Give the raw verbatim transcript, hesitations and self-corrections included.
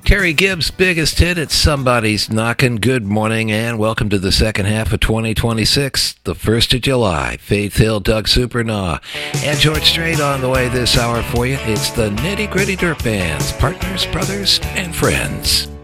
Terry Gibbs' biggest hit, it's Somebody's Knockin'. Good morning and welcome to the second half of twenty twenty-six, the first of July. Faith Hill, Doug Supernaw, and George Strait on the way this hour for you. It's the Nitty Gritty Dirt Bands, partners, brothers, and friends.